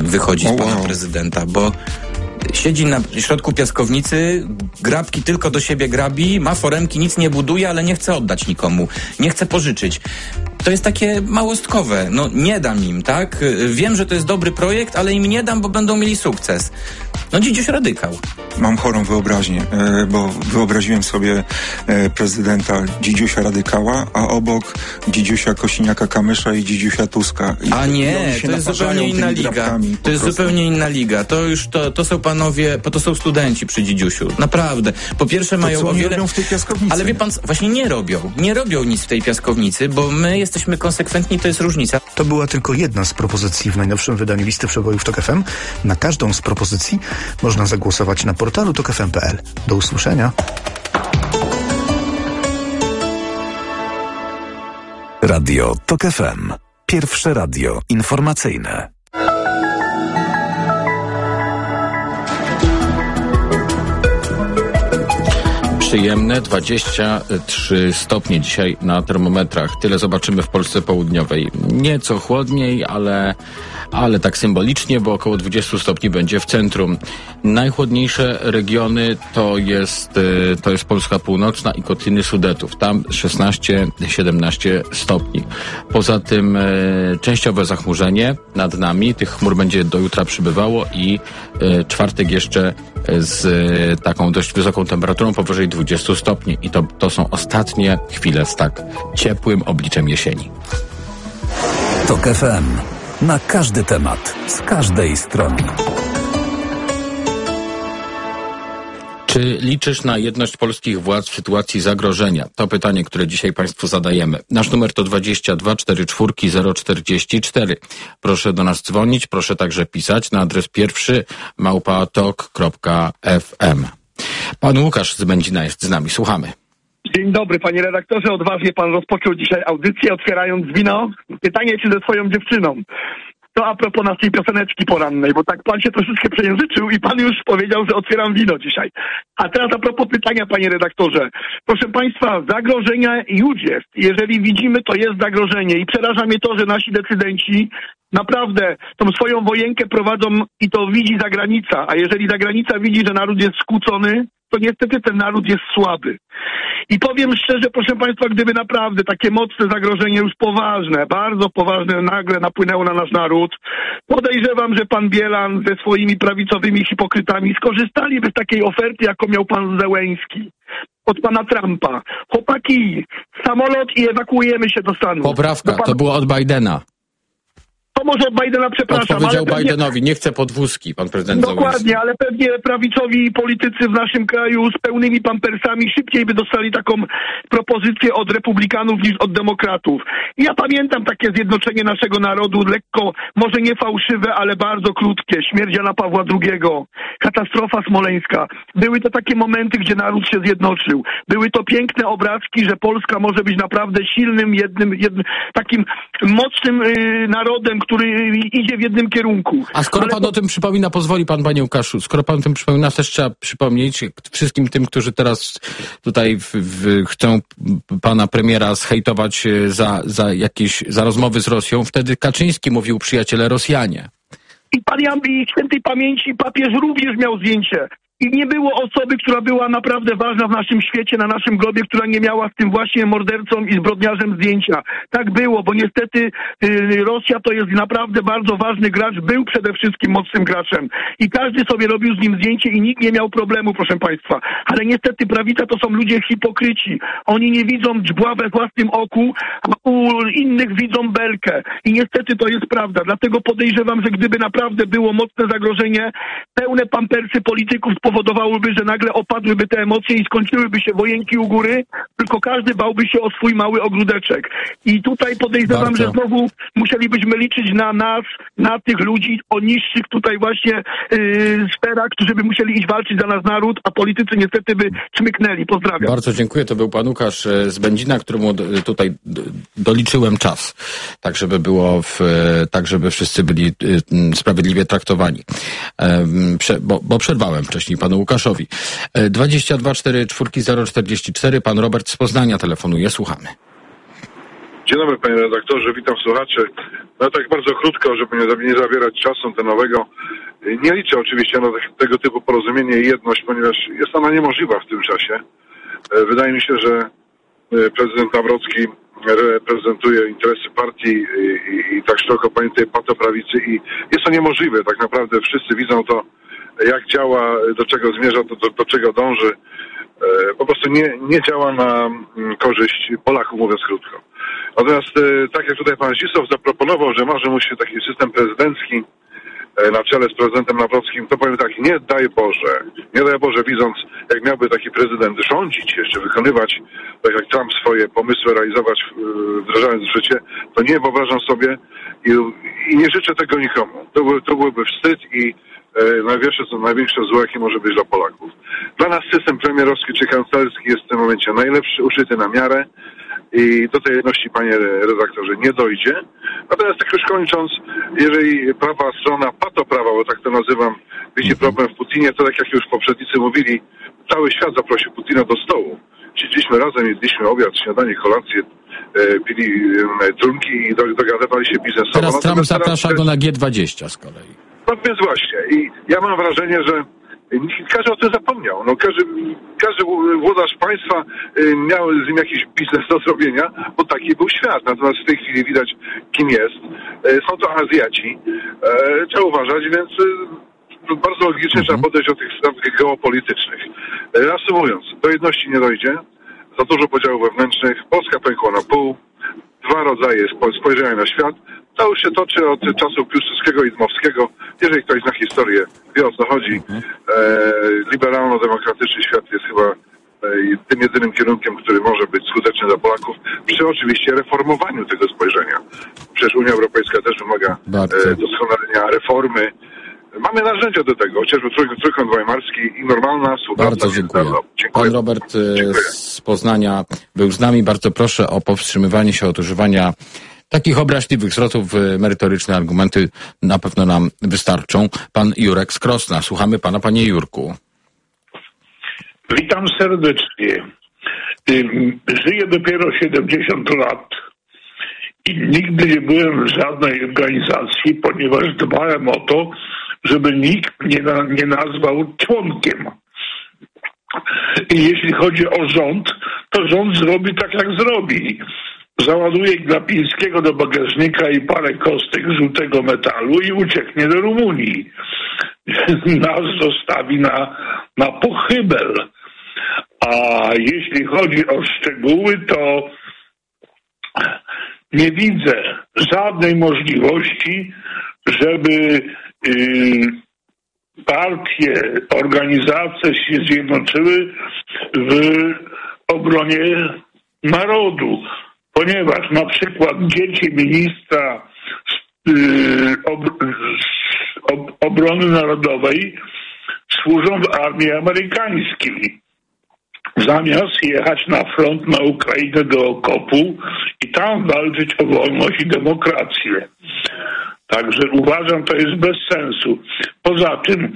wychodzi z pana prezydenta, bo siedzi na środku piaskownicy, grabki tylko do siebie grabi, ma foremki, nic nie buduje, ale nie chce oddać nikomu, nie chce pożyczyć. To jest takie małostkowe. No nie dam im, tak? Wiem, że to jest dobry projekt, ale im nie dam, bo będą mieli sukces. No Dzidziuś radykał. Mam chorą wyobraźnię, bo wyobraziłem sobie prezydenta Dzidziusia radykała, a obok Dzidziusia Kosiniaka-Kamysza i Dzidziusia Tuska. A nie, to jest zupełnie inna liga. To jest zupełnie inna liga. To już to są panowie, bo to są studenci przy Dzidziusiu. Naprawdę. Po pierwsze to mają co o wiele... robią w tej piaskownicy? Ale wie pan, właśnie nie robią nic w tej piaskownicy, bo my jesteśmy konsekwentni, to jest różnica. To była tylko jedna z propozycji w najnowszym wydaniu listy przebojów TOK FM. Na każdą z propozycji można zagłosować na portalu tokfm.pl. Do usłyszenia. Radio TOK FM. Pierwsze radio informacyjne. Przyjemne 23 stopnie dzisiaj na termometrach. Tyle zobaczymy w Polsce Południowej. Nieco chłodniej, ale tak symbolicznie, bo około 20 stopni będzie w centrum. Najchłodniejsze regiony to jest Polska Północna i kotliny Sudetów. Tam 16-17 stopni. Poza tym częściowe zachmurzenie nad nami. Tych chmur będzie do jutra przybywało i czwartek jeszcze z taką dość wysoką temperaturą powyżej 20 stopni. I to są ostatnie chwile z tak ciepłym obliczem jesieni. TOK FM. Na każdy temat, z każdej strony. Czy liczysz na jedność polskich władz w sytuacji zagrożenia? To pytanie, które dzisiaj Państwu zadajemy. Nasz numer to 22 44 044. Proszę do nas dzwonić, proszę także pisać na adres pierwszy @tok.fm. Pan Łukasz z Będzina jest z nami. Słuchamy. Dzień dobry, panie redaktorze. Odważnie pan rozpoczął dzisiaj audycję, otwierając wino. Pytanie, czy ze swoją dziewczyną. To a propos naszej pioseneczki porannej, bo tak pan się troszeczkę przejęzyczył i pan już powiedział, że otwieram wino dzisiaj. A teraz a propos pytania, panie redaktorze. Proszę państwa, zagrożenia już jest. Jeżeli widzimy, to jest zagrożenie i przeraża mnie to, że nasi decydenci naprawdę tą swoją wojenkę prowadzą i to widzi zagranica. A jeżeli zagranica widzi, że naród jest skłócony, to niestety ten naród jest słaby. I powiem szczerze, proszę państwa, gdyby naprawdę takie mocne zagrożenie już poważne, bardzo poważne nagle napłynęło na nasz naród, podejrzewam, że pan Bielan ze swoimi prawicowymi hipokrytami skorzystaliby z takiej oferty, jaką miał pan Zełenski od pana Trumpa. Chłopaki, samolot i ewakuujemy się do Stanów. Poprawka, to było od Bidena. To może od Bidena, przepraszam. Odpowiedział ale Bidenowi, nie chce podwózki, pan prezydent Zełenski. Dokładnie, ale pewnie prawicowi politycy w naszym kraju z pełnymi pampersami szybciej by dostali taką propozycję od republikanów niż od demokratów. I ja pamiętam takie zjednoczenie naszego narodu, lekko, może nie fałszywe, ale bardzo krótkie. Śmierć Jana Pawła II, katastrofa smoleńska. Były to takie momenty, gdzie naród się zjednoczył. Były to piękne obrazki, że Polska może być naprawdę silnym, jednym takim mocnym narodem, który idzie w jednym kierunku. A skoro pan o tym przypomina, pozwoli pan, panie Łukaszu, skoro pan o tym przypomina, też trzeba przypomnieć wszystkim tym, którzy teraz tutaj chcą pana premiera zhejtować za rozmowy z Rosją. Wtedy Kaczyński mówił przyjaciele Rosjanie. I pan Jan świętej pamięci papież również miał zdjęcie. I nie było osoby, która była naprawdę ważna w naszym świecie, na naszym globie, która nie miała z tym właśnie mordercą i zbrodniarzem zdjęcia. Tak było, bo niestety Rosja to jest naprawdę bardzo ważny gracz, był przede wszystkim mocnym graczem. I każdy sobie robił z nim zdjęcie i nikt nie miał problemu, proszę państwa. Ale niestety prawica to są ludzie hipokryci. Oni nie widzą dźbła we własnym oku, a u innych widzą belkę. I niestety to jest prawda. Dlatego podejrzewam, że gdyby naprawdę było mocne zagrożenie, pełne pampersy polityków powodowałyby, że nagle opadłyby te emocje i skończyłyby się wojenki u góry, tylko każdy bałby się o swój mały ogródeczek. I tutaj podejrzewam, że znowu musielibyśmy liczyć na nas, na tych ludzi o niższych tutaj właśnie sferach, którzy by musieli iść walczyć za nasz naród, a politycy niestety by czmyknęli. Pozdrawiam. Bardzo dziękuję. To był pan Łukasz z Będzina, któremu tutaj doliczyłem czas, tak żeby było tak żeby wszyscy byli sprawiedliwie traktowani. Bo przerwałem wcześniej panu Łukaszowi. 22 44 044. Pan Robert z Poznania telefonuje. Słuchamy. Dzień dobry, panie redaktorze, witam słuchaczy. No tak bardzo krótko, żeby nie zabierać czasu antenowego. Nie liczę oczywiście na tego typu porozumienie i jedność, ponieważ jest ona niemożliwa w tym czasie. Wydaje mi się, że prezydent Nawrocki reprezentuje interesy partii i tak szeroko pojętej patoprawicy i jest to niemożliwe. Tak naprawdę wszyscy widzą to, jak działa, do czego zmierza, do czego dąży. Po prostu nie działa na korzyść Polaków, mówiąc krótko. Natomiast tak jak tutaj pan Zdzisław zaproponował, że marzy mu się taki system prezydencki na czele z prezydentem Nawrockim, to powiem tak, nie daj Boże, widząc jak miałby taki prezydent rządzić, jeszcze wykonywać, tak jak Trump swoje pomysły realizować, wdrażając w życie, to nie wyobrażam sobie i nie życzę tego nikomu. To byłby wstyd i największe zło, jakie może być dla Polaków. Dla nas system premierowski czy kanclerski jest w tym momencie najlepszy, uszyty na miarę i do tej jedności, panie redaktorze, nie dojdzie. Natomiast tak już kończąc, jeżeli prawa strona, patoprawa, bo tak to nazywam, widzi problem w Putinie, to tak jak już poprzednicy mówili, cały świat zaprosił Putina do stołu. Siedzieliśmy razem, jedliśmy obiad, śniadanie, kolację, pili trunki i dogadywali się biznesowo. Teraz Trump zaprasza go na G20 z kolei. No więc właśnie. I ja mam wrażenie, że każdy o tym zapomniał. No, każdy włodarz państwa miał z nim jakiś biznes do zrobienia, bo taki był świat. Natomiast w tej chwili widać, kim jest. Są to Azjaci. Trzeba uważać, więc bardzo logicznie trzeba podejść do tych spraw geopolitycznych. Reasumując, do jedności nie dojdzie. Za dużo podziałów wewnętrznych. Polska pękła na pół. Dwa rodzaje spojrzenia na świat. To już się toczy od czasów Piłsudskiego i Dmowskiego. Jeżeli ktoś zna historię, wie o co chodzi. Liberalno-demokratyczny świat jest chyba tym jedynym kierunkiem, który może być skuteczny dla Polaków przy oczywiście reformowaniu tego spojrzenia. Przecież Unia Europejska też wymaga doskonalenia, reformy. Mamy narzędzia do tego, chociażby Trójkąt Weimarski i normalna współpraca. Bardzo dziękuję. Pan Robert z Poznania był z nami. Bardzo proszę o powstrzymywanie się od używania takich obraźliwych zwrotów. Merytoryczne argumenty na pewno nam wystarczą. Pan Jurek z Krosna. Słuchamy pana, panie Jurku. Witam serdecznie. Żyję dopiero 70 lat i nigdy nie byłem w żadnej organizacji, ponieważ dbałem o to, żeby nikt mnie nie nazwał członkiem. I jeśli chodzi o rząd, to rząd zrobi tak, jak zrobi. Załaduje Glapińskiego do bagażnika i parę kostek żółtego metalu i ucieknie do Rumunii. Nas zostawi na pochybel. A jeśli chodzi o szczegóły, to nie widzę żadnej możliwości, żeby partie, organizacje się zjednoczyły w obronie narodu. Ponieważ na przykład dzieci ministra obrony narodowej służą w armii amerykańskiej. Zamiast jechać na front na Ukrainę do okopu i tam walczyć o wolność i demokrację. Także uważam, to jest bez sensu. Poza tym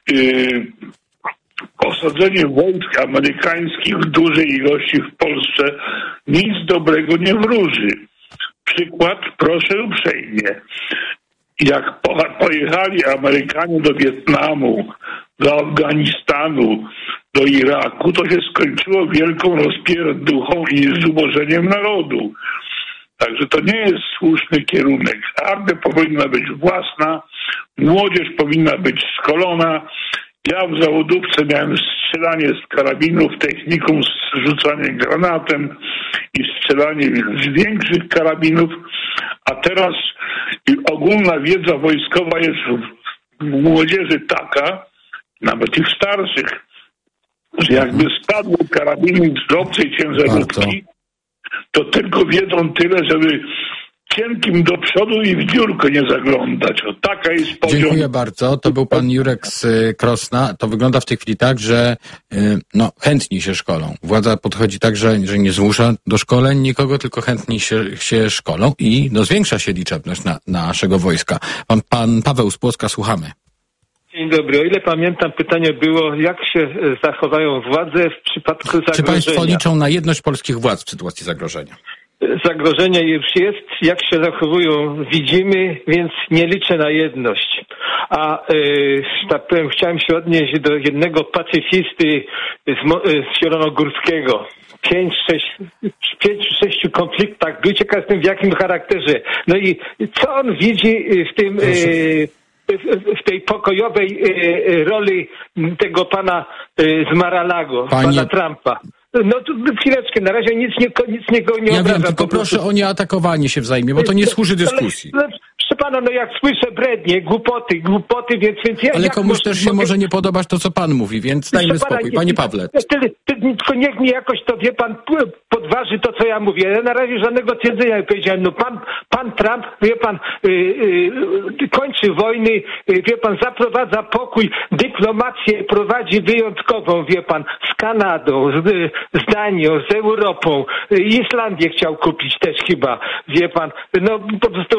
osadzenie wojsk amerykańskich w dużej ilości w Polsce nic dobrego nie wróży. Przykład, proszę uprzejmie. Jak pojechali Amerykanie do Wietnamu, do Afganistanu, do Iraku, to się skończyło wielką rozpierduchą i zubożeniem narodu. Także to nie jest słuszny kierunek. Armia powinna być własna, młodzież powinna być szkolona. Ja w zawodówce miałem strzelanie z karabinów, technikum rzucanie granatem i strzelanie z większych karabinów, a teraz ogólna wiedza wojskowa jest w młodzieży taka, nawet i w starszych, że jakby spadły karabiny z obcej ciężarówki, to tylko wiedzą tyle, żeby cienkim do przodu i w dziurkę nie zaglądać. O, taka jest poziom. Dziękuję bardzo. To był pan Jurek z Krosna. To wygląda w tej chwili tak, że chętni się szkolą. Władza podchodzi tak, że nie zmusza do szkoleń nikogo, tylko chętni się szkolą i zwiększa się liczebność naszego wojska. Pan Paweł z Płocka, słuchamy. Dzień dobry. O ile pamiętam, pytanie było, jak się zachowają władze w przypadku zagrożenia. Czy państwo liczą na jedność polskich władz w sytuacji zagrożenia? zagrożenie już jest, jak się zachowują, widzimy, więc nie liczę na jedność. A tak powiem, chciałem się odnieść do jednego pacyfisty z Zielonogórskiego. 5-6 konfliktach był, ciekaw jestem w jakim charakterze. No i co on widzi w tym w tej pokojowej roli tego pana z Mar-a-Lago, pana Trumpa. No tu chwileczkę, na razie nic nie ja obraża. Wiem, tylko proszę o nieatakowanie się wzajemnie, bo to nie służy dyskusji. Proszę pana, no jak słyszę brednie, głupoty, więc ja... Ale komuś też się może nie podobać to, co pan mówi, więc dajmy spokój. Panie Pawle. Tylko niech mi jakoś to, wie pan, podważy to, co ja mówię. Ja na razie żadnego twierdzenia nie powiedziałem. No pan Trump, wie pan, kończy wojny, wie pan, zaprowadza pokój, dyplomację prowadzi wyjątkową, wie pan, z Kanadą, z Danią, z Europą. Islandię chciał kupić też chyba, wie pan. No po prostu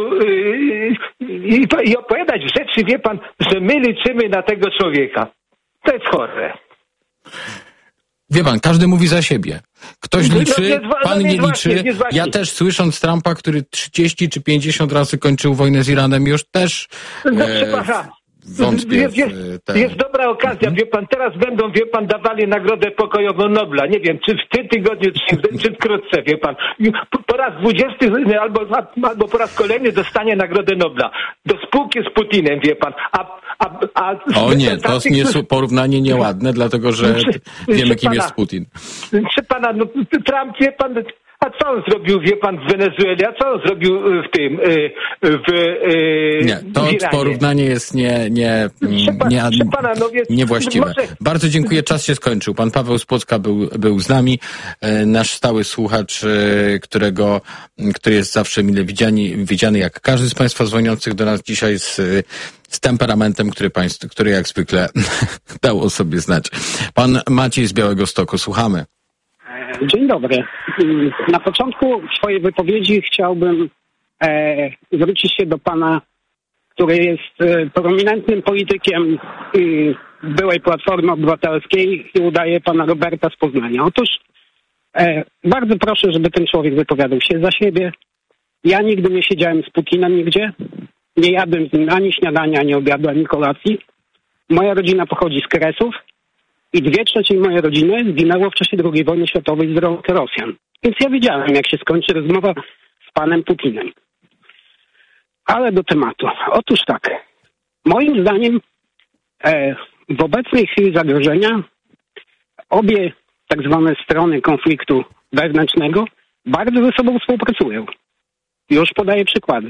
i opowiadać rzeczy, wie pan, że my liczymy na tego człowieka. To jest chore. Wie pan, każdy mówi za siebie. Ktoś liczy, pan nie liczy. Ja też słysząc Trumpa, który 30 czy 50 razy kończył wojnę z Iranem, już też wątpię jest dobra okazja, wie pan, teraz będą, wie pan, dawali Nagrodę Pokojową Nobla. Nie wiem, czy w tym tygodniu, czy wkrótce, wie pan. Po raz 20 albo po raz kolejny dostanie Nagrodę Nobla. Do spółki z Putinem, wie pan. O nie, to jest porównanie nieładne, dlatego że wiemy, kim jest Putin. Czy pana, no Trump, wie pan... A co on zrobił, wie pan, w Wenezueli? A co on zrobił w tym, nie, to porównanie jest niewłaściwe. Bardzo dziękuję, czas się skończył. Pan Paweł z Płocka był z nami, nasz stały słuchacz, który jest zawsze mile widziany, jak każdy z państwa dzwoniących do nas dzisiaj z temperamentem, który jak zwykle dał o sobie znać. Pan Maciej z Białegostoku, słuchamy. Dzień dobry. Na początku swojej wypowiedzi chciałbym zwrócić się do pana, który jest prominentnym politykiem byłej Platformy Obywatelskiej i udaje pana Roberta z Poznania. Otóż bardzo proszę, żeby ten człowiek wypowiadał się za siebie. Ja nigdy nie siedziałem z Putinem nigdzie. Nie jadłem z nim ani śniadania, ani obiadu, ani kolacji. Moja rodzina pochodzi z Kresów. I 2/3 mojej rodziny zginęło w czasie II wojny światowej z rąk Rosjan. Więc ja wiedziałem, jak się skończy rozmowa z panem Putinem. Ale do tematu. Otóż tak. Moim zdaniem w obecnej chwili zagrożenia obie tak zwane strony konfliktu wewnętrznego bardzo ze sobą współpracują. Już podaję przykłady.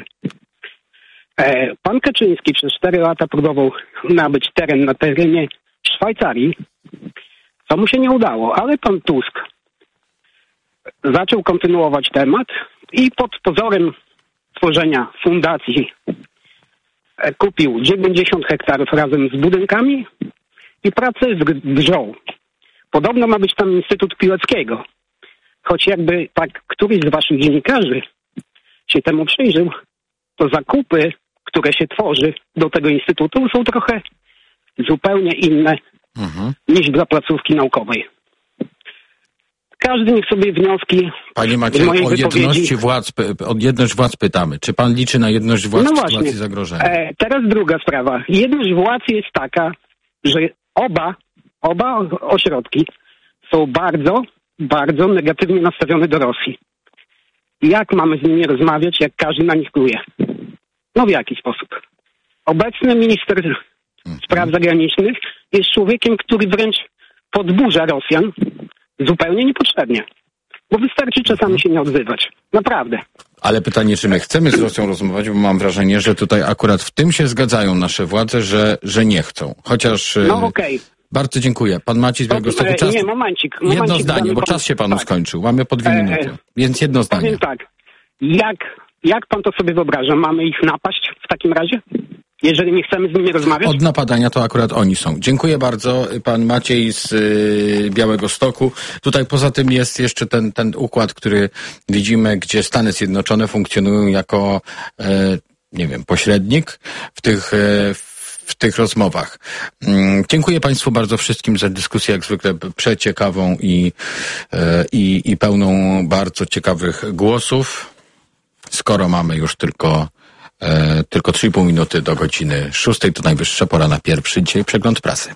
Pan Kaczyński przez 4 lata próbował nabyć teren na terenie Szwajcarii, co mu się nie udało, ale pan Tusk zaczął kontynuować temat i pod pozorem tworzenia fundacji kupił 90 hektarów razem z budynkami i prace drżą. Podobno ma być tam Instytut Pileckiego, choć jakby tak któryś z waszych dziennikarzy się temu przyjrzał, to zakupy, które się tworzy do tego instytutu, są trochę zupełnie inne niż dla placówki naukowej. Każdy niech sobie wnioski. Panie Maciej, o jedność władz pytamy. Czy pan liczy na jedność władz w sytuacji zagrożenia? Teraz druga sprawa. Jedność władz jest taka, że oba ośrodki są bardzo, bardzo negatywnie nastawione do Rosji. Jak mamy z nimi rozmawiać, jak każdy na nich pluje? No w jaki sposób? Obecny minister spraw zagranicznych jest człowiekiem, który wręcz podburza Rosjan zupełnie niepotrzebnie. Bo wystarczy czasami się nie odzywać. Naprawdę. Ale pytanie, czy my chcemy z Rosją rozmawiać, bo mam wrażenie, że tutaj akurat w tym się zgadzają nasze władze, że nie chcą. Chociaż... No okej. Bardzo dziękuję. Pan Maciej z Białegostoku. Nie, momencik. Jedno zdanie, bo czas się panu skończył. Mamy po 2 minuty. Więc jedno zdanie. Powiem tak. Jak pan to sobie wyobraża? Mamy ich napaść w takim razie? Jeżeli nie chcemy z nimi rozmawiać? Od napadania to akurat oni są. Dziękuję bardzo. Pan Maciej z Białegostoku. Tutaj poza tym jest jeszcze ten układ, który widzimy, gdzie Stany Zjednoczone funkcjonują jako, pośrednik w w tych rozmowach. Dziękuję Państwu bardzo wszystkim za dyskusję, jak zwykle przeciekawą i pełną bardzo ciekawych głosów. Skoro mamy już tylko 3,5 minuty do godziny 6, to najwyższa pora na pierwszy dzisiaj przegląd prasy.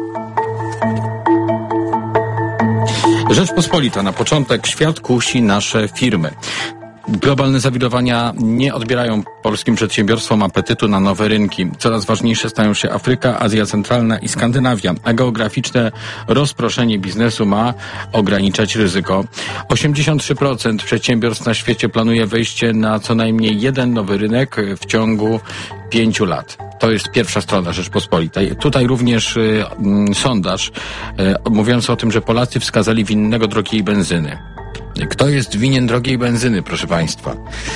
Rzeczpospolita na początek. Świat kusi nasze firmy. Globalne zawirowania nie odbierają polskim przedsiębiorstwom apetytu na nowe rynki. Coraz ważniejsze stają się Afryka, Azja Centralna i Skandynawia, a geograficzne rozproszenie biznesu ma ograniczać ryzyko. 83% przedsiębiorstw na świecie planuje wejście na co najmniej jeden nowy rynek w ciągu 5 lat. To jest pierwsza strona Rzeczpospolitej. Tutaj również sondaż mówiący o tym, że Polacy wskazali winnego drogiej benzyny. Kto jest winien drogiej benzyny, proszę Państwa?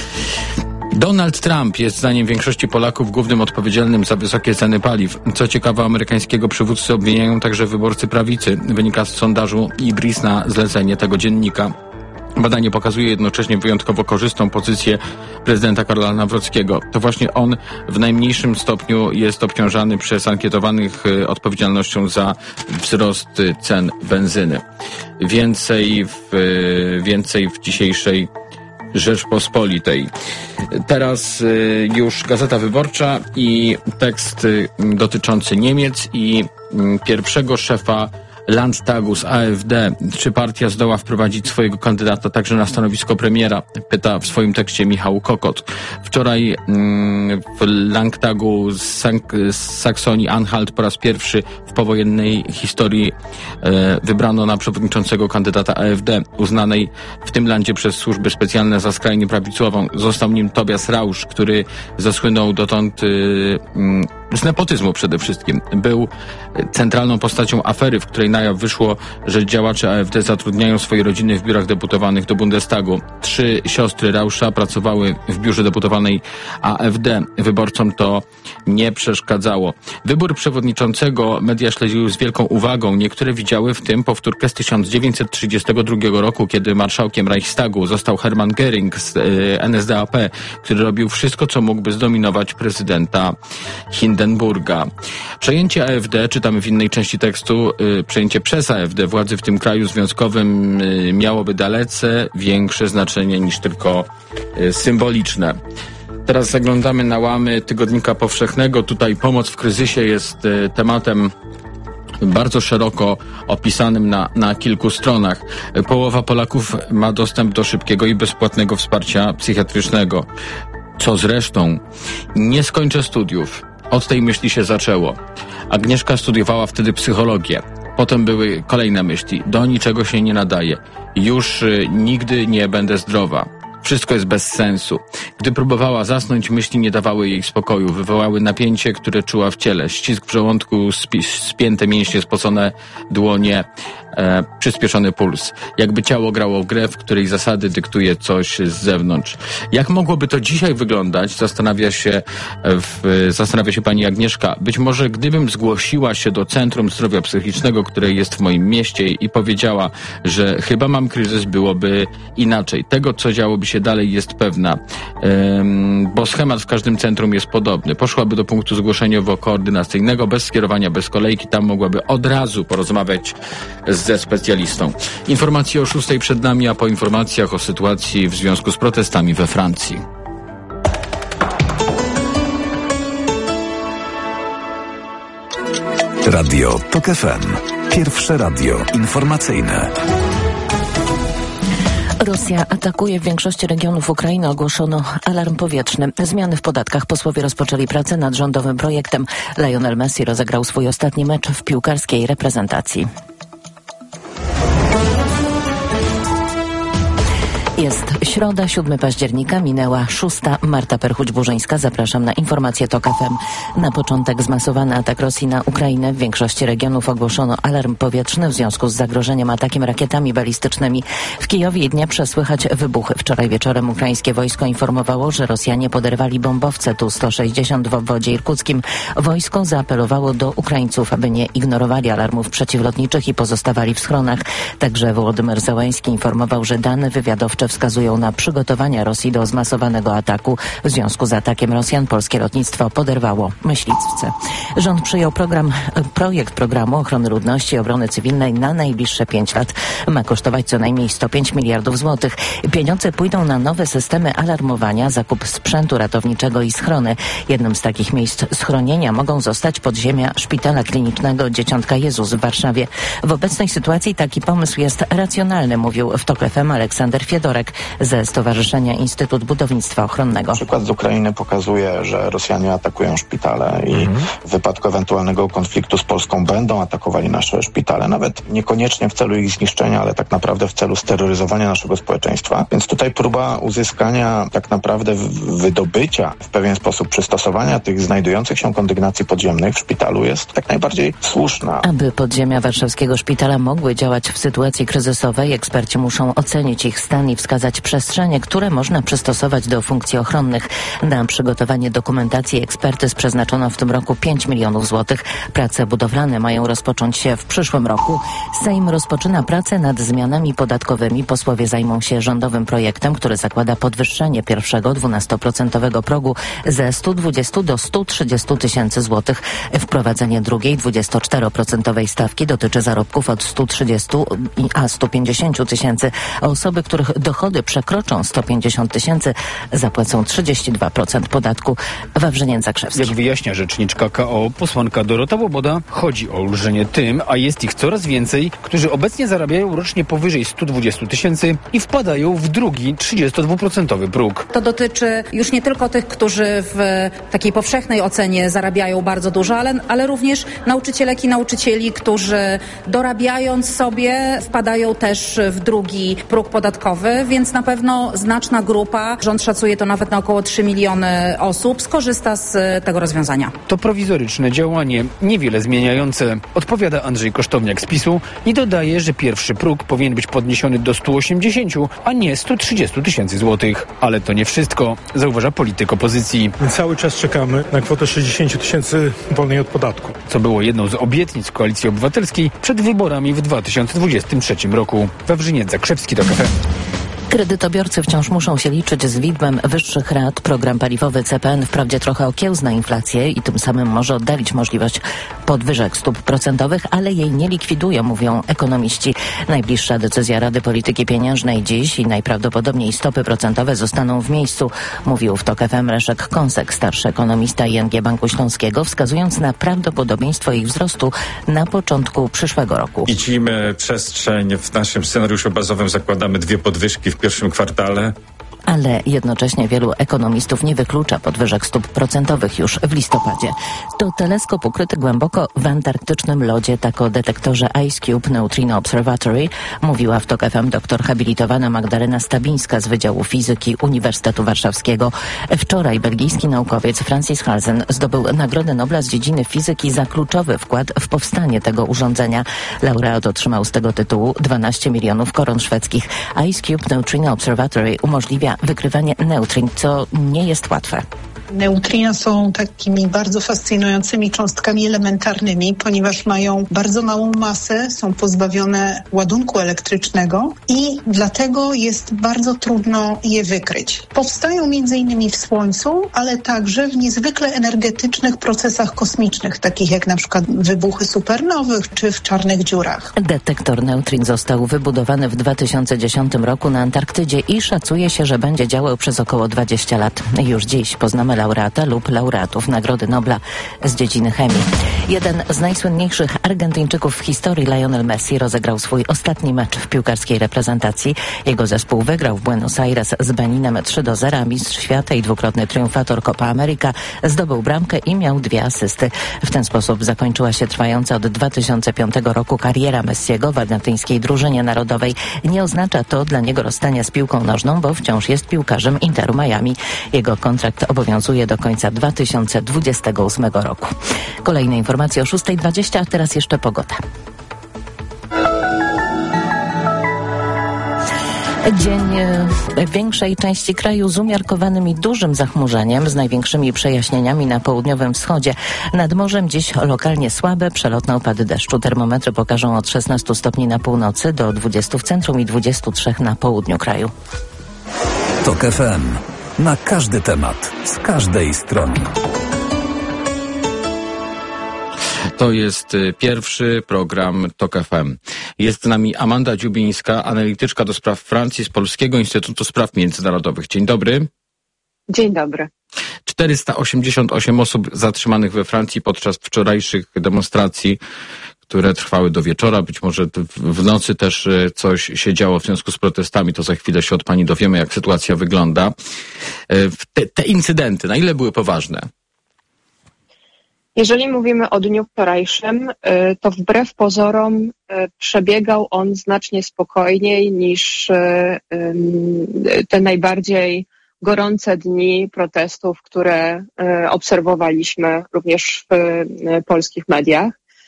Donald Trump jest zdaniem większości Polaków głównym odpowiedzialnym za wysokie ceny paliw. Co ciekawe, amerykańskiego przywódcę obwiniają także wyborcy prawicy. Wynika z sondażu Ibris na zlecenie tego dziennika. Badanie pokazuje jednocześnie wyjątkowo korzystną pozycję prezydenta Karola Nawrockiego. To właśnie on w najmniejszym stopniu jest obciążany przez ankietowanych odpowiedzialnością za wzrost cen benzyny. Więcej w dzisiejszej Rzeczpospolitej. Teraz już Gazeta Wyborcza i tekst dotyczący Niemiec i pierwszego szefa Landtagu z AfD. Czy partia zdoła wprowadzić swojego kandydata także na stanowisko premiera? Pyta w swoim tekście Michał Kokot. Wczoraj w Landtagu z Saksonii-Anhalt po raz pierwszy w powojennej historii wybrano na przewodniczącego kandydata AfD, uznanej w tym landzie przez służby specjalne za skrajnie prawicową. Został nim Tobias Rausch, który zasłynął dotąd z nepotyzmu przede wszystkim. Był centralną postacią afery, w której na jaw wyszło, że działacze AfD zatrudniają swoje rodziny w biurach deputowanych do Bundestagu. 3 siostry Rauscha pracowały w biurze deputowanej AfD. Wyborcom to nie przeszkadzało. Wybór przewodniczącego media śledziły z wielką uwagą. Niektóre widziały w tym powtórkę z 1932 roku, kiedy marszałkiem Reichstagu został Hermann Göring z NSDAP, który robił wszystko, co mógł, by zdominować prezydenta Hindenburga. Przejęcie AfD, czytamy w innej części tekstu, przejęcie przez AfD władzy w tym kraju związkowym miałoby dalece większe znaczenie niż tylko symboliczne. Teraz zaglądamy na łamy Tygodnika Powszechnego. Tutaj pomoc w kryzysie jest tematem bardzo szeroko opisanym na kilku stronach. Połowa Polaków ma dostęp do szybkiego i bezpłatnego wsparcia psychiatrycznego. Co zresztą? Nie skończę studiów. Od tej myśli się zaczęło. Agnieszka studiowała wtedy psychologię. Potem były kolejne myśli. Do niczego się nie nadaje. Już nigdy nie będę zdrowa. Wszystko jest bez sensu. Gdy próbowała zasnąć, myśli nie dawały jej spokoju. Wywołały napięcie, które czuła w ciele. Ścisk w żołądku, spięte mięśnie, spocone dłonie, przyspieszony puls. Jakby ciało grało w grę, w której zasady dyktuje coś z zewnątrz. Jak mogłoby to dzisiaj wyglądać? Zastanawia się pani Agnieszka. Być może gdybym zgłosiła się do Centrum Zdrowia Psychicznego, które jest w moim mieście i powiedziała, że chyba mam kryzys, byłoby inaczej. Tego, co działoby się dalej, jest pewna. Bo schemat w każdym centrum jest podobny. Poszłaby do punktu zgłoszeniowo-koordynacyjnego, bez skierowania, bez kolejki. Tam mogłaby od razu porozmawiać ze specjalistą. Informacje o 6 przed nami, a po informacjach o sytuacji w związku z protestami we Francji. Radio TOK FM. Pierwsze radio informacyjne. Rosja atakuje w większości regionów Ukrainy. Ogłoszono alarm powietrzny. Zmiany w podatkach. Posłowie rozpoczęli pracę nad rządowym projektem. Lionel Messi rozegrał swój ostatni mecz w piłkarskiej reprezentacji. Jest środa, 7 października, minęła 6. Marta Perchuć-Burzyńska. Zapraszam na informacje TOK FM. Na początek zmasowany atak Rosji na Ukrainę. W większości regionów ogłoszono alarm powietrzny w związku z zagrożeniem atakiem rakietami balistycznymi. W Kijowie i Dnieprze słychać wybuchy. Wczoraj wieczorem ukraińskie wojsko informowało, że Rosjanie poderwali bombowce Tu-160 w obwodzie irkuckim. Wojsko zaapelowało do Ukraińców, aby nie ignorowali alarmów przeciwlotniczych i pozostawali w schronach. Także Wołodymyr Zełenski informował, że dane wywiadowcze wskazują na na przygotowania Rosji do zmasowanego ataku. W związku z atakiem Rosjan polskie lotnictwo poderwało myśliwce. Rząd przyjął projekt programu ochrony ludności i obrony cywilnej na najbliższe 5 lat. Ma kosztować co najmniej 105 miliardów złotych. Pieniądze pójdą na nowe systemy alarmowania, zakup sprzętu ratowniczego i schrony. Jednym z takich miejsc schronienia mogą zostać podziemia Szpitala Klinicznego Dzieciątka Jezus w Warszawie. W obecnej sytuacji taki pomysł jest racjonalny, mówił w TOK FM Aleksander Fiedorek ze Stowarzyszenia Instytut Budownictwa Ochronnego. Przykład z Ukrainy pokazuje, że Rosjanie atakują szpitale i w wypadku ewentualnego konfliktu z Polską będą atakowali nasze szpitale, nawet niekoniecznie w celu ich zniszczenia, ale tak naprawdę w celu steroryzowania naszego społeczeństwa. Więc tutaj próba uzyskania tak naprawdę wydobycia, w pewien sposób przystosowania tych znajdujących się kondygnacji podziemnych w szpitalu jest tak najbardziej słuszna. Aby podziemia warszawskiego szpitala mogły działać w sytuacji kryzysowej, eksperci muszą ocenić ich stan i wskazać przestrzenie, które można przystosować do funkcji ochronnych. Na przygotowanie dokumentacji ekspertyz przeznaczono w tym roku 5 milionów złotych. Prace budowlane mają rozpocząć się w przyszłym roku. Sejm rozpoczyna pracę nad zmianami podatkowymi. Posłowie zajmą się rządowym projektem, który zakłada podwyższenie pierwszego 12% progu ze 120 do 130 tysięcy złotych. Wprowadzenie drugiej 24% stawki dotyczy zarobków od 130 a 150 tysięcy. Osoby, których dochody przekroczą 150 tysięcy, zapłacą 32% podatku. Wawrzyniec Zakrzewski. Jak wyjaśnia rzeczniczka KO posłanka Dorota Łoboda, chodzi o ulżenie tym, a jest ich coraz więcej, którzy obecnie zarabiają rocznie powyżej 120 tysięcy i wpadają w drugi 32% próg. To dotyczy już nie tylko tych, którzy w takiej powszechnej ocenie zarabiają bardzo dużo, ale również nauczycielek i nauczycieli, którzy dorabiając sobie wpadają też w drugi próg podatkowy, więc na pewno znaczna grupa, rząd szacuje to nawet na około 3 miliony osób, skorzysta z tego rozwiązania. To prowizoryczne działanie, niewiele zmieniające, odpowiada Andrzej Kosztowniak z PiS-u i dodaje, że pierwszy próg powinien być podniesiony do 180, a nie 130 tysięcy złotych. Ale to nie wszystko, zauważa polityk opozycji. Cały czas czekamy na kwotę 60 tysięcy wolnej od podatku. Co było jedną z obietnic Koalicji Obywatelskiej przed wyborami w 2023 roku. Wawrzyniec Zakrzewski, TOK FM. Kredytobiorcy wciąż muszą się liczyć z widmem wyższych rat. Program paliwowy CPN wprawdzie trochę okiełzna inflację i tym samym może oddalić możliwość podwyżek stóp procentowych, ale jej nie likwiduje, mówią ekonomiści. Najbliższa decyzja Rady Polityki Pieniężnej dziś i najprawdopodobniej stopy procentowe zostaną w miejscu, mówił w TOK FM Leszek Kąsek, starszy ekonomista ING Banku Śląskiego, wskazując na prawdopodobieństwo ich wzrostu na początku przyszłego roku. Widzimy przestrzeń, w naszym scenariuszu bazowym zakładamy 2 podwyżki w pierwszym kwartale. Ale jednocześnie wielu ekonomistów nie wyklucza podwyżek stóp procentowych już w listopadzie. To teleskop ukryty głęboko w antarktycznym lodzie, tak o detektorze IceCube Neutrino Observatory mówiła w TOK FM doktor habilitowana Magdalena Stabińska z Wydziału Fizyki Uniwersytetu Warszawskiego. Wczoraj belgijski naukowiec Francis Halzen zdobył Nagrodę Nobla z dziedziny fizyki za kluczowy wkład w powstanie tego urządzenia. Laureat otrzymał z tego tytułu 12 milionów koron szwedzkich. IceCube Neutrino Observatory umożliwia wykrywanie neutrin, co nie jest łatwe. Neutrina są takimi bardzo fascynującymi cząstkami elementarnymi, ponieważ mają bardzo małą masę, są pozbawione ładunku elektrycznego i dlatego jest bardzo trudno je wykryć. Powstają m.in. w Słońcu, ale także w niezwykle energetycznych procesach kosmicznych, takich jak na przykład wybuchy supernowych czy w czarnych dziurach. Detektor neutrin został wybudowany w 2010 roku na Antarktydzie i szacuje się, że będzie działał przez około 20 lat. Już dziś poznamy laureata lub laureatów Nagrody Nobla z dziedziny chemii. Jeden z najsłynniejszych Argentyńczyków w historii, Lionel Messi, rozegrał swój ostatni mecz w piłkarskiej reprezentacji. Jego zespół wygrał w Buenos Aires z Beninem 3-0, a mistrz świata i dwukrotny triumfator Copa America zdobył bramkę i miał 2 asysty. W ten sposób zakończyła się trwająca od 2005 roku kariera Messiego w argentyńskiej drużynie narodowej. Nie oznacza to dla niego rozstania z piłką nożną, bo wciąż jest piłkarzem Interu Miami. Jego kontrakt obowiązuje do końca 2028 roku. Kolejne informacje o 6:20, a teraz jeszcze pogoda. Dzień w większej części kraju z umiarkowanym i dużym zachmurzeniem, z największymi przejaśnieniami na południowym wschodzie. Nad morzem dziś lokalnie słabe, przelotne opady deszczu. Termometry pokażą od 16 stopni na północy do 20 w centrum i 23 na południu kraju. TOK FM. Na każdy temat, z każdej strony. To jest pierwszy program TOK FM. Jest z nami Amanda Dziubińska, analityczka do spraw Francji z Polskiego Instytutu Spraw Międzynarodowych. Dzień dobry. Dzień dobry. 488 osób zatrzymanych we Francji podczas wczorajszych demonstracji, które trwały do wieczora. Być może w nocy też coś się działo w związku z protestami. To za chwilę się od pani dowiemy, jak sytuacja wygląda. Te incydenty, na ile były poważne? Jeżeli mówimy o dniu wczorajszym, to wbrew pozorom przebiegał on znacznie spokojniej niż te najbardziej gorące dni protestów, które obserwowaliśmy również w polskich mediach.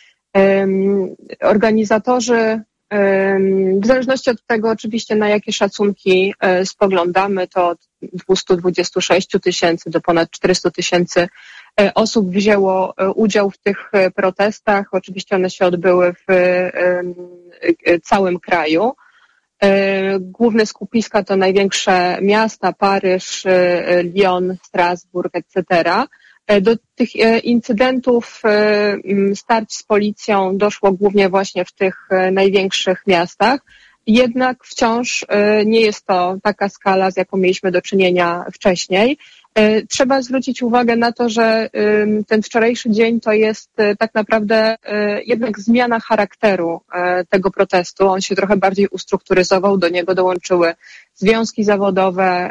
Organizatorzy, w zależności od tego oczywiście, na jakie szacunki spoglądamy, to od 226 tysięcy do ponad 400 tysięcy osób wzięło udział w tych protestach. Oczywiście one się odbyły w całym kraju. Główne skupiska to największe miasta, Paryż, Lyon, Strasburg, etc. Do tych incydentów, starć z policją doszło głównie właśnie w tych największych miastach. Jednak wciąż nie jest to taka skala, z jaką mieliśmy do czynienia wcześniej. Trzeba zwrócić uwagę na to, że ten wczorajszy dzień to jest tak naprawdę jednak zmiana charakteru tego protestu. On się trochę bardziej ustrukturyzował, do niego dołączyły związki zawodowe,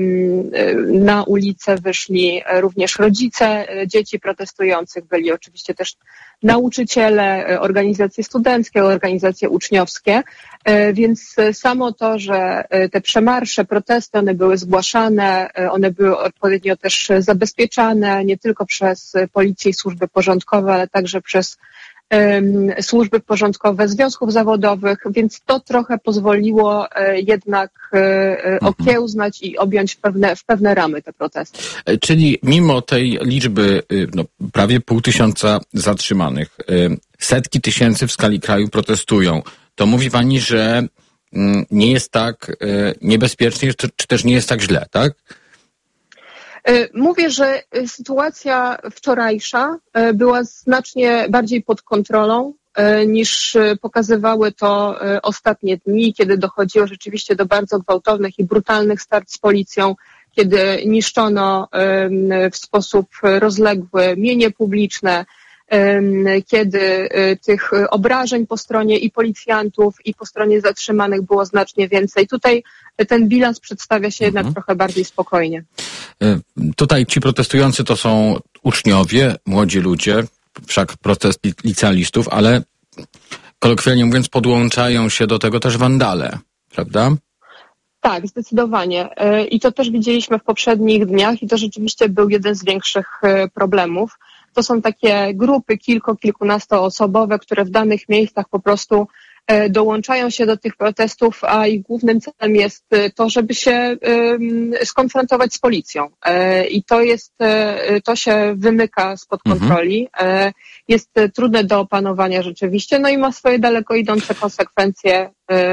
na ulicę wyszli również rodzice dzieci protestujących, byli oczywiście też nauczyciele, organizacje studenckie, organizacje uczniowskie, więc samo to, że te przemarsze, protesty, one były zgłaszane, one były odpowiednio też zabezpieczane, nie tylko przez policję i służby porządkowe, ale także przez służby porządkowe związków zawodowych, więc to trochę pozwoliło jednak okiełznać i objąć w pewne ramy te protesty. Czyli mimo tej liczby prawie 500 zatrzymanych, setki tysięcy w skali kraju protestują, to mówi pani, że nie jest tak niebezpiecznie, czy też nie jest tak źle, tak? Mówię, że sytuacja wczorajsza była znacznie bardziej pod kontrolą niż pokazywały to ostatnie dni, kiedy dochodziło rzeczywiście do bardzo gwałtownych i brutalnych starć z policją, kiedy niszczono w sposób rozległy mienie publiczne, kiedy tych obrażeń po stronie i policjantów, i po stronie zatrzymanych było znacznie więcej. Tutaj ten bilans przedstawia się jednak trochę bardziej spokojnie. Tutaj ci protestujący to są uczniowie, młodzi ludzie, wszak protest licealistów, ale kolokwialnie mówiąc podłączają się do tego też wandale, prawda? Tak, zdecydowanie. I to też widzieliśmy w poprzednich dniach i to rzeczywiście był jeden z większych problemów. To są takie grupy kilkunastoosobowe, które w danych miejscach po prostu dołączają się do tych protestów, a ich głównym celem jest to, żeby się skonfrontować z policją. I to się wymyka spod kontroli. Jest trudne do opanowania rzeczywiście, no i ma swoje daleko idące konsekwencje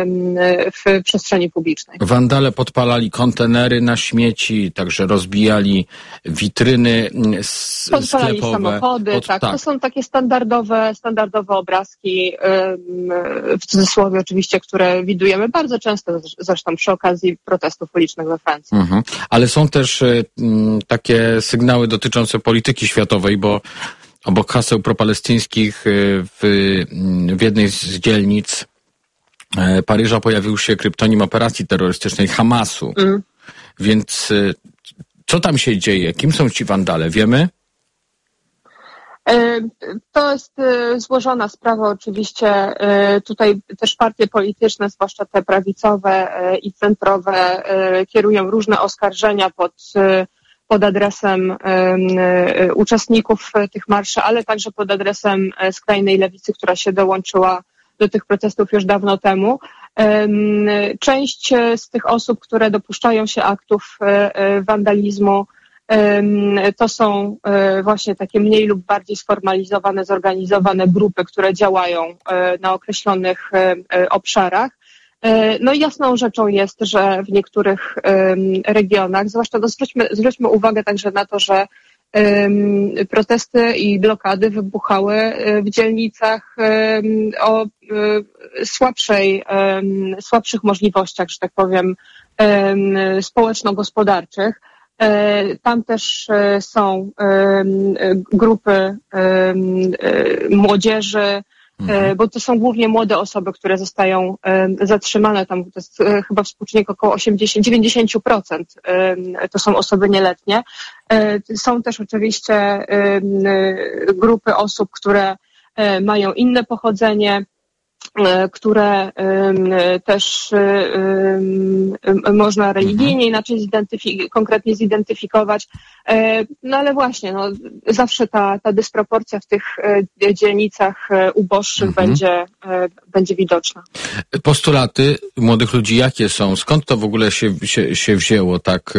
w przestrzeni publicznej. Wandale podpalali kontenery na śmieci, także rozbijali witryny podpalali sklepowe. Samochody, tak. To są takie standardowe obrazki, w cudzysłowie oczywiście, które widujemy bardzo często, zresztą przy okazji protestów ulicznych we Francji. Ale są też takie sygnały dotyczące polityki światowej, bo obok haseł propalestyńskich w jednej z dzielnic Paryża pojawił się kryptonim operacji terrorystycznej Hamasu. Więc co tam się dzieje? Kim są ci wandale? Wiemy? To jest złożona sprawa oczywiście. Tutaj też partie polityczne, zwłaszcza te prawicowe i centrowe, kierują różne oskarżenia pod adresem uczestników tych marszy, ale także pod adresem skrajnej lewicy, która się dołączyła do tych protestów już dawno temu. Część z tych osób, które dopuszczają się aktów wandalizmu, to są właśnie takie mniej lub bardziej sformalizowane, zorganizowane grupy, które działają na określonych obszarach. No i jasną rzeczą jest, że w niektórych regionach, zwłaszcza zwróćmy uwagę także na to, że protesty i blokady wybuchały w dzielnicach o słabszych możliwościach, że tak powiem, społeczno-gospodarczych. Tam też są grupy młodzieży, bo to są głównie młode osoby, które zostają zatrzymane. Tam to jest chyba współczynnik około 80-90%. To są osoby nieletnie. Są też oczywiście grupy osób, które mają inne pochodzenie, które też można religijnie inaczej konkretnie zidentyfikować. No ale właśnie, zawsze ta dysproporcja w tych dzielnicach uboższych będzie widoczna. Postulaty młodych ludzi jakie są? Skąd to w ogóle się wzięło tak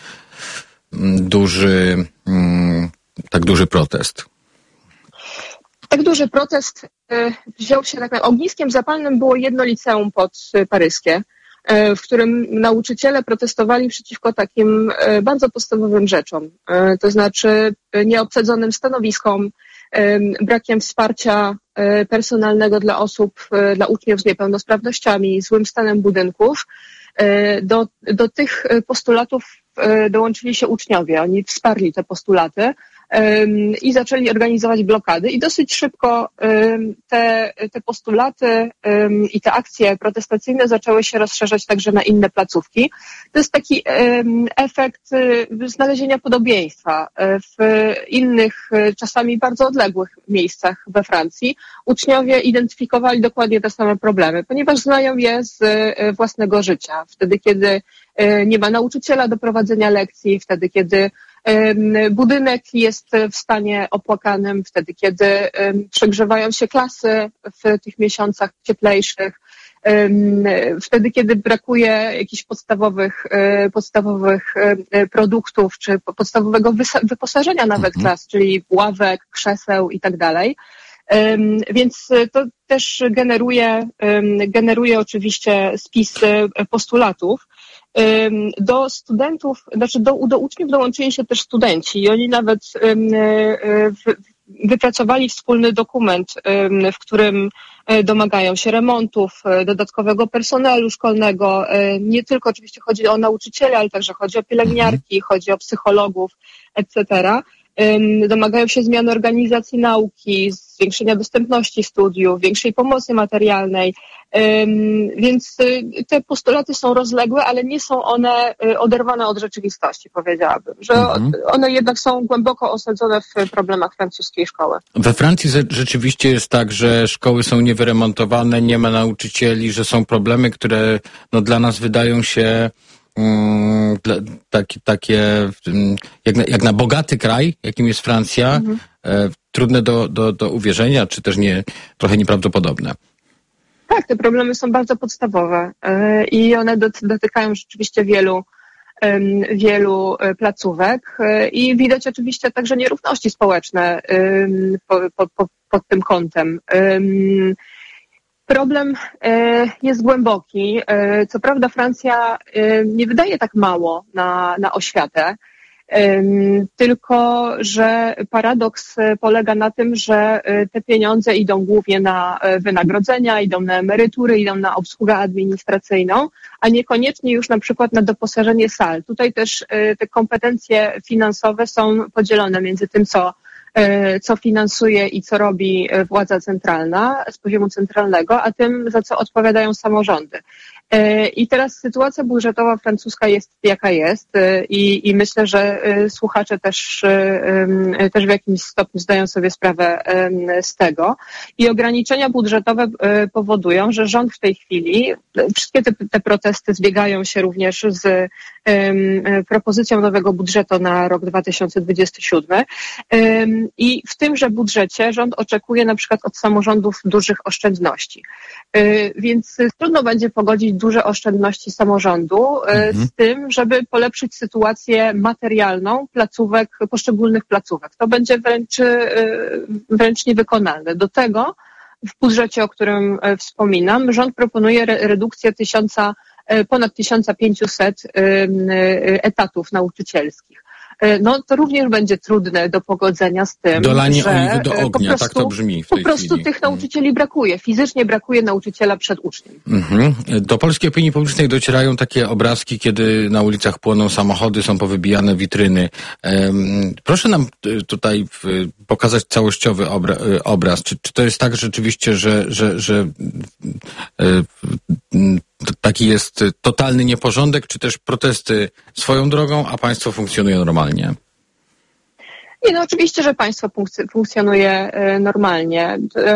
duży protest? Tak duży protest wziął się tak. Ogniskiem zapalnym było jedno liceum paryskie, w którym nauczyciele protestowali przeciwko takim bardzo podstawowym rzeczom. To znaczy nieobsadzonym stanowiskom, brakiem wsparcia personalnego dla uczniów z niepełnosprawnościami, złym stanem budynków. Do tych postulatów dołączyli się uczniowie. Oni wsparli te postulaty i zaczęli organizować blokady i dosyć szybko te postulaty i te akcje protestacyjne zaczęły się rozszerzać także na inne placówki. To jest taki efekt znalezienia podobieństwa w innych, czasami bardzo odległych miejscach we Francji. Uczniowie identyfikowali dokładnie te same problemy, ponieważ znają je z własnego życia. Wtedy, kiedy nie ma nauczyciela do prowadzenia lekcji, wtedy, kiedy budynek jest w stanie opłakanym, wtedy, kiedy przegrzewają się klasy w tych miesiącach cieplejszych, wtedy, kiedy brakuje jakichś podstawowych produktów, czy podstawowego wyposażenia nawet klas, czyli ławek, krzeseł i tak dalej. Więc to też generuje oczywiście spisy postulatów. Do studentów, znaczy do uczniów dołączyli się też studenci i oni nawet wypracowali wspólny dokument, w którym domagają się remontów, dodatkowego personelu szkolnego. Nie tylko oczywiście chodzi o nauczycieli, ale także chodzi o pielęgniarki, chodzi o psychologów, etc. Domagają się zmiany organizacji nauki, zwiększenia dostępności studiów, większej pomocy materialnej, więc te postulaty są rozległe, ale nie są one oderwane od rzeczywistości, powiedziałabym, że one jednak są głęboko osadzone w problemach francuskiej szkoły. We Francji rzeczywiście jest tak, że szkoły są niewyremontowane, nie ma nauczycieli, że są problemy, które dla nas wydają się takie jak na bogaty kraj, jakim jest Francja, trudne do uwierzenia, czy też trochę nieprawdopodobne. Tak, te problemy są bardzo podstawowe i one dotykają rzeczywiście wielu placówek i widać oczywiście także nierówności społeczne pod tym kątem. Problem jest głęboki. Co prawda Francja nie wydaje tak mało na oświatę, tylko że paradoks polega na tym, że te pieniądze idą głównie na wynagrodzenia, idą na emerytury, idą na obsługę administracyjną, a niekoniecznie już na przykład na doposażenie sal. Tutaj też te kompetencje finansowe są podzielone między tym, co finansuje i co robi władza centralna z poziomu centralnego, a tym, za co odpowiadają samorządy. I teraz sytuacja budżetowa francuska jest jaka jest i myślę, że słuchacze też w jakimś stopniu zdają sobie sprawę z tego. I ograniczenia budżetowe powodują, że rząd w tej chwili, wszystkie te protesty zbiegają się również z propozycją nowego budżetu na rok 2027 i w tymże budżecie rząd oczekuje na przykład od samorządów dużych oszczędności. Więc trudno będzie pogodzić duże oszczędności samorządu z tym, żeby polepszyć sytuację materialną poszczególnych placówek. To będzie wręcz niewykonalne. Do tego w budżecie, o którym wspominam, rząd proponuje redukcję ponad 1500 etatów nauczycielskich. No to również będzie trudne do pogodzenia z tym, dolanie że oliwy do ognia, tak to brzmi w tej po prostu chwili. Tych nauczycieli brakuje. Fizycznie brakuje nauczyciela przed uczniem. Do polskiej opinii publicznej docierają takie obrazki, kiedy na ulicach płoną samochody, są powybijane witryny. Proszę nam tutaj pokazać całościowy obraz. Czy to jest tak rzeczywiście, że taki jest totalny nieporządek, czy też protesty swoją drogą, a państwo funkcjonuje normalnie? Nie, no oczywiście, że państwo funkcjonuje normalnie.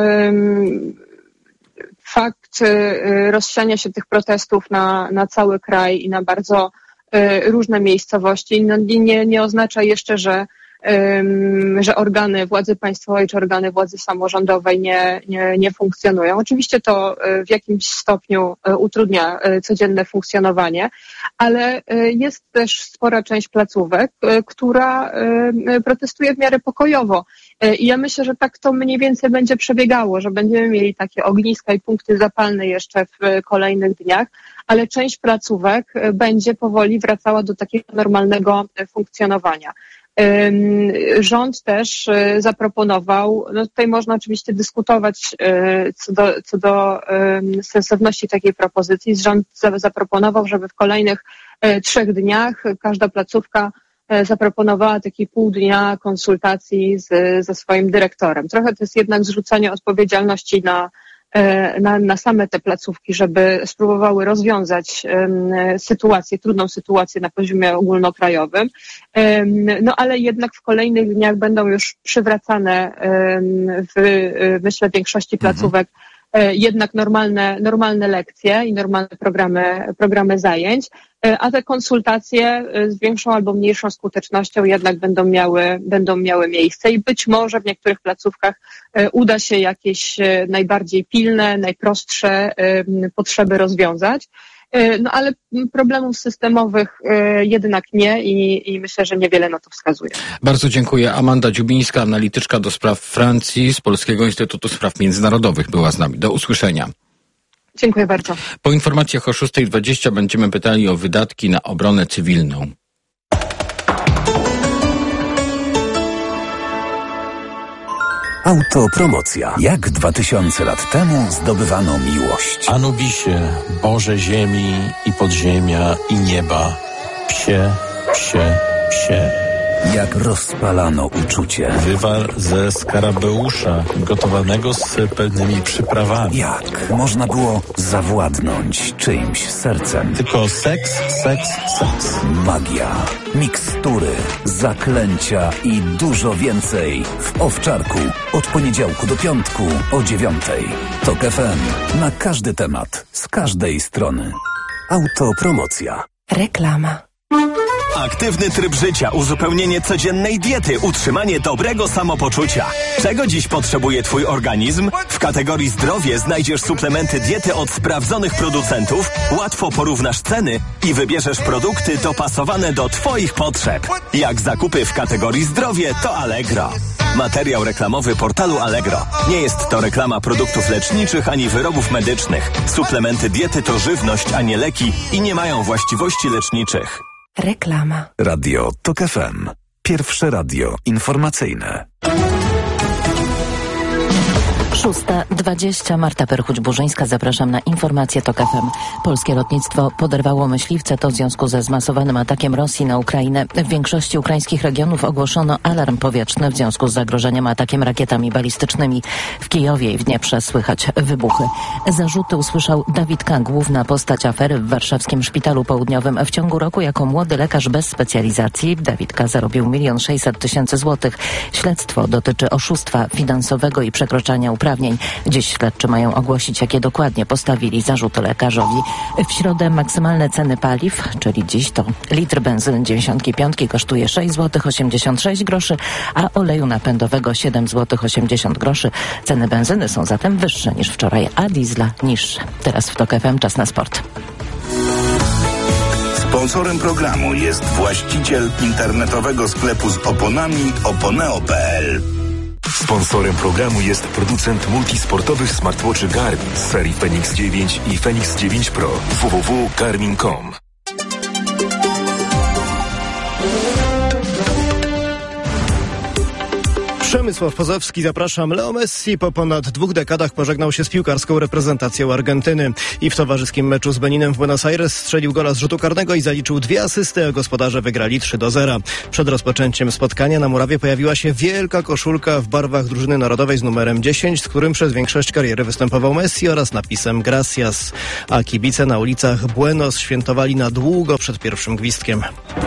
Fakt rozsiania się tych protestów na cały kraj i na bardzo różne miejscowości nie oznacza jeszcze, że organy władzy państwowej czy organy władzy samorządowej nie funkcjonują. Oczywiście to w jakimś stopniu utrudnia codzienne funkcjonowanie, ale jest też spora część placówek, która protestuje w miarę pokojowo. I ja myślę, że tak to mniej więcej będzie przebiegało, że będziemy mieli takie ogniska i punkty zapalne jeszcze w kolejnych dniach, ale część placówek będzie powoli wracała do takiego normalnego funkcjonowania. Rząd też zaproponował, no tutaj można oczywiście dyskutować co do sensowności takiej propozycji. Rząd zaproponował, żeby w kolejnych 3 dniach każda placówka zaproponowała taki pół dnia konsultacji ze swoim dyrektorem. Trochę to jest jednak zrzucanie odpowiedzialności na same te placówki, żeby spróbowały rozwiązać trudną sytuację na poziomie ogólnokrajowym. No ale jednak w kolejnych dniach będą już przywracane myślę, większości placówek jednak normalne lekcje i normalne programy zajęć, a te konsultacje z większą albo mniejszą skutecznością jednak będą miały miejsce i być może w niektórych placówkach uda się jakieś najbardziej pilne, najprostsze potrzeby rozwiązać. No ale problemów systemowych jednak nie i myślę, że niewiele na to wskazuje. Bardzo dziękuję. Amanda Dziubińska, analityczka do spraw Francji z Polskiego Instytutu Spraw Międzynarodowych była z nami. Do usłyszenia. Dziękuję bardzo. Po informacjach o 6:20 będziemy pytali o wydatki na obronę cywilną. Autopromocja. Jak 2000 lat temu zdobywano miłość? Anubisie, Boże ziemi i podziemia i nieba, psie. Jak rozpalano uczucie? Wywar ze skarabeusza, gotowanego z pełnymi przyprawami. Jak można było zawładnąć czyimś sercem? Tylko seks. Magia, mikstury, zaklęcia i dużo więcej w Owczarku. Od poniedziałku do piątku o 9:00. TOK FM. Na każdy temat, z każdej strony. Autopromocja. Reklama. Aktywny tryb życia, uzupełnienie codziennej diety, utrzymanie dobrego samopoczucia. Czego dziś potrzebuje Twój organizm? W kategorii zdrowie znajdziesz suplementy diety od sprawdzonych producentów, łatwo porównasz ceny i wybierzesz produkty dopasowane do Twoich potrzeb. Jak zakupy w kategorii zdrowie, to Allegro. Materiał reklamowy portalu Allegro. Nie jest to reklama produktów leczniczych ani wyrobów medycznych. Suplementy diety to żywność, a nie leki i nie mają właściwości leczniczych. Reklama. Radio TOK FM. Pierwsze radio informacyjne. 6:20. Marta Perchuć-Burzyńska. Zapraszam na informacje TOK FM. Polskie lotnictwo poderwało myśliwce. To w związku ze zmasowanym atakiem Rosji na Ukrainę. W większości ukraińskich regionów ogłoszono alarm powietrzny w związku z zagrożeniem atakiem rakietami balistycznymi. W Kijowie i w Dnieprze słychać wybuchy. Zarzuty usłyszał Dawid K., główna postać afery w warszawskim Szpitalu Południowym. W ciągu roku jako młody lekarz bez specjalizacji Dawid K. zarobił 1 600 000 złotych. Śledztwo dotyczy oszustwa finansowego i przekroczenia uprawnień. Dziś śledczy mają ogłosić, jakie dokładnie postawili zarzuty lekarzowi. W środę maksymalne ceny paliw, czyli dziś to litr benzyny 95 kosztuje 6,86 zł, a oleju napędowego 7,80 zł. Ceny benzyny są zatem wyższe niż wczoraj, a diesla niższe. Teraz w TOK FM czas na sport. Sponsorem programu jest właściciel internetowego sklepu z oponami oponeo.pl. Sponsorem programu jest producent multisportowych smartwatchy Garmin z serii Fenix 9 i Fenix 9 Pro. www.garmin.com. Przemysław Pozowski, zapraszam. Leo Messi po ponad 2 dekadach pożegnał się z piłkarską reprezentacją Argentyny i w towarzyskim meczu z Beninem w Buenos Aires strzelił gola z rzutu karnego i zaliczył 2 asysty, a gospodarze wygrali 3-0. Przed rozpoczęciem spotkania na murawie pojawiła się wielka koszulka w barwach drużyny narodowej z numerem 10, z którym przez większość kariery występował Messi, oraz napisem Gracias. A kibice na ulicach Buenos świętowali na długo przed pierwszym gwizdkiem.